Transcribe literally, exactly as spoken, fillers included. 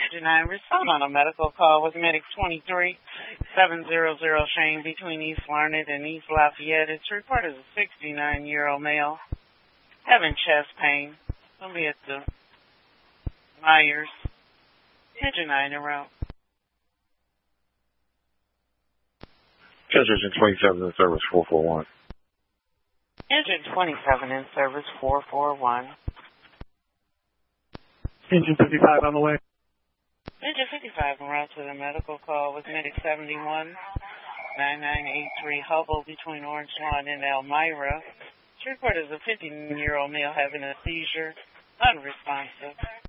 Engine nine, respond on a medical call with Medic twenty-three seven hundred Shane between East Larned and East Lafayette. It's reported as a sixty-nine-year-old male having chest pain. He'll be at the Myers. Engine nine en route. Engine twenty-seven in service four four one. Engine twenty-seven in service four four one. Engine fifty-five on the way. Engine fifty-five en route to the medical call with Medic seventy-one nine nine eight three Hubble between Orange Lawn and Elmira. It's reported as a fifteen-year-old male having a seizure, unresponsive.